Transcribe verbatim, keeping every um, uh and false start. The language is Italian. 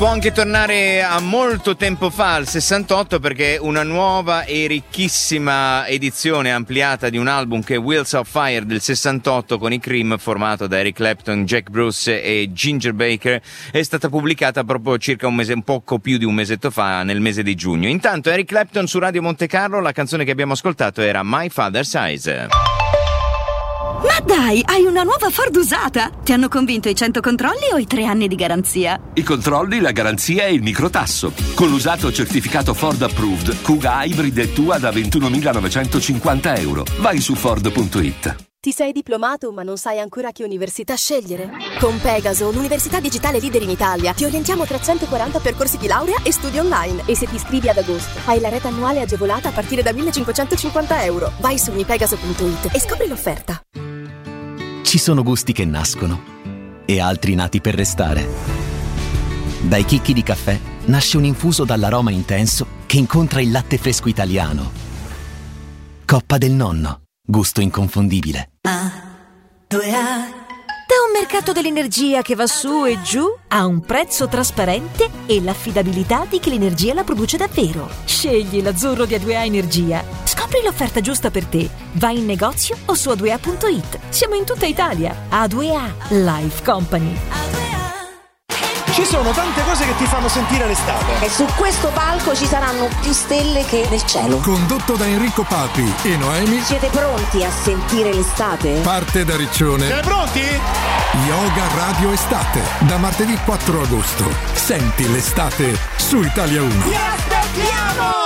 può anche tornare a molto tempo fa, al sessantotto, perché una nuova e ricchissima edizione ampliata di un album che è Wheels of Fire del sessantotto con i Cream, formato da Eric Clapton, Jack Bruce e Ginger Baker, è stata pubblicata proprio circa un mese, un poco più di un mesetto fa, nel mese di giugno. Intanto Eric Clapton su Radio Monte Carlo, la canzone che abbiamo ascoltato era My Father's Eyes. Ma dai, hai una nuova Ford usata! Ti hanno convinto i cento controlli o i tre anni di garanzia? I controlli, la garanzia e il microtasso. Con l'usato certificato Ford Approved, Kuga Hybrid è tua da ventunomilanovecentocinquanta euro. Vai su Ford punto it. Ti sei diplomato ma non sai ancora che università scegliere? Con Pegaso, l'università digitale leader in Italia, ti orientiamo tra centoquaranta percorsi di laurea e studi online. E se ti iscrivi ad agosto, hai la rete annuale agevolata a partire da millecinquecentocinquanta euro. Vai su mipegaso punto it e scopri l'offerta. Ci sono gusti che nascono e altri nati per restare. Dai chicchi di caffè nasce un infuso dall'aroma intenso che incontra il latte fresco italiano. Coppa del Nonno, gusto inconfondibile. A, due A. Da un mercato dell'energia che va su e giù a un prezzo trasparente e l'affidabilità di chi l'energia la produce davvero. Scegli l'azzurro di A due A Energia. Scopri l'offerta giusta per te. Vai in negozio o su A due A punto it. Siamo in tutta Italia. A due A Life Company. Ci sono tante cose che ti fanno sentire l'estate. E su questo palco ci saranno più stelle che nel cielo. Condotto da Enrico Papi e Noemi. Siete pronti a sentire l'estate? Parte da Riccione. Siete pronti? Yoga Radio Estate. Da martedì quattro agosto. Senti l'estate su Italia uno. Vi aspettiamo!